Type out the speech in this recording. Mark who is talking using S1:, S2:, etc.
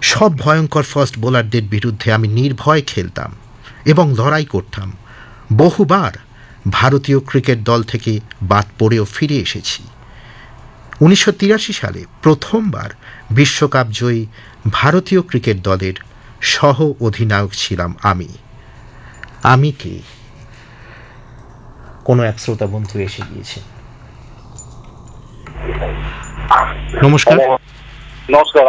S1: সব ভয়ঙ্কর ফাস্ট বোলারদের বিরুদ্ধে আমি নির্ভয় খেলতাম এবং লড়াই করতাম। বহুবার ভারতীয় ক্রিকেট দল থেকে বাদ পড়েও ফিরে এসেছি। 1983 সালে প্রথমবার বিশ্বকাপ জয়ী ভারতীয় ক্রিকেট দলের সহ অধিনায়ক ছিলাম আমি। আমি কে? কোনো এক শ্রোতা বন্ধু এসে গিয়েছে। নমস্কার।
S2: নমস্কার।